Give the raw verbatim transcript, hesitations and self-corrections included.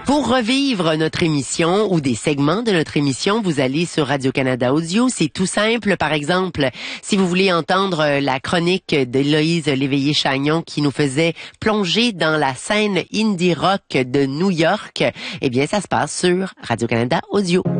Pour revivre notre émission ou des segments de notre émission, vous allez sur Radio-Canada Audio. C'est tout simple. Par exemple, si vous voulez entendre la chronique d'Éloïse Léveillé-Chagnon qui nous faisait plonger dans la scène indie rock de New York, eh bien, ça se passe sur Radio-Canada Audio.